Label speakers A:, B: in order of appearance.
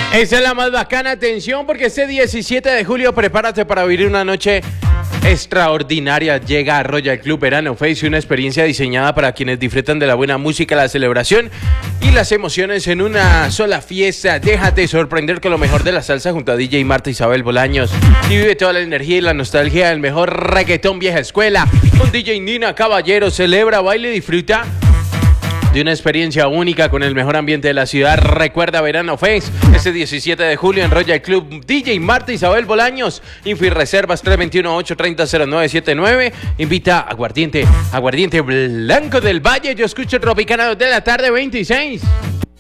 A: Esa es la más bacana, atención, porque este 17 de julio prepárate para vivir una noche extraordinaria. Llega a Royal Club Verano Face, una experiencia diseñada para quienes disfrutan de la buena música, la celebración y las emociones en una sola fiesta. Déjate sorprender con lo mejor de la salsa junto a DJ Marta Isabel Bolaños y vive toda la energía y la nostalgia del mejor reggaetón vieja escuela con DJ Nina Caballero. Celebra, baila y disfruta de una experiencia única con el mejor ambiente de la ciudad. Recuerda Verano Fest este 17 de julio en Royal Club. DJ Marta Isabel Bolaños. Info y reservas 321-830-0979. Invita Aguardiente Blanco del Valle. Yo escucho Tropicana de la tarde 26.